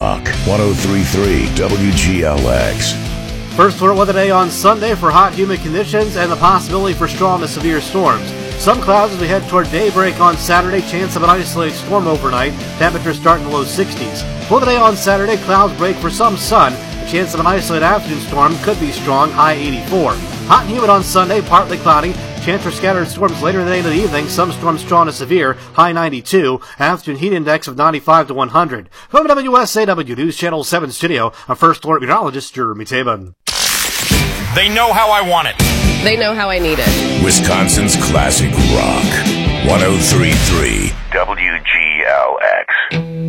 Rock 103.3 WGLX. First alert weather day on Sunday for hot, humid conditions and the possibility for strong to severe storms. Some clouds as we head toward daybreak on Saturday. Chance of an isolated storm overnight. Temperatures start in the low 60s. For the day on Saturday, clouds break for some sun. The chance of an isolated afternoon storm could be strong, high 84. Hot and humid on Sunday, partly cloudy. Chance for scattered storms later in the day and the evening. Some storms strong to severe, high 92. Afternoon heat index of 95 to 100. From WSAW News Channel 7 studio, our first alert meteorologist, Jeremy Taban. They know how I want it. They know how I need it. Wisconsin's classic rock 103.3 WGLX.